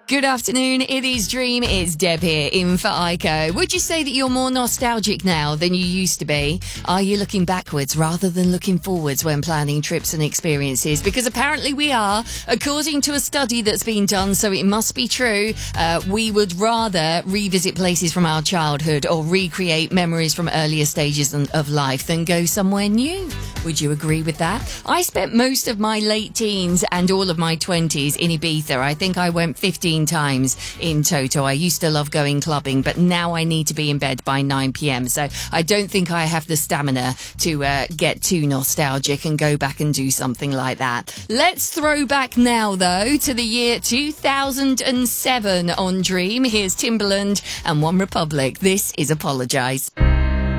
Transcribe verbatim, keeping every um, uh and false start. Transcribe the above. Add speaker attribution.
Speaker 1: Good afternoon, it is Dream, it's Deb here in for Ico. Would you say that you're more nostalgic now than you used to be? Are you looking backwards rather than looking forwards when planning trips and experiences? Because apparently we are, according to a study that's been done, so it must be true. Uh, we would rather revisit places from our childhood or recreate memories from earlier stages of life than go somewhere new. Would you agree with that? I spent most of my late teens and all of my twenties in Ibiza. I think I went fifteen times in total. I used to love going clubbing, but now I need to be in bed by nine p.m. So I don't think I have the stamina to uh, get too nostalgic and go back and do something like that. Let's throw back now, though, to the year two thousand seven on Dream. Here's Timbaland and One Republic. This is Apologise.